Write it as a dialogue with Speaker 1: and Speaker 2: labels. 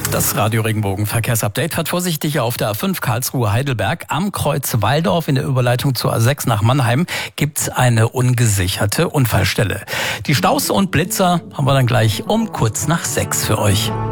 Speaker 1: Das Radio Regenbogen Verkehrsupdate fährt vorsichtig auf der A5 Karlsruhe-Heidelberg. Am Kreuz Walldorf in der Überleitung zur A6 nach Mannheim gibt's eine ungesicherte Unfallstelle. Die Staus und Blitzer haben wir dann gleich um kurz nach 6 für euch.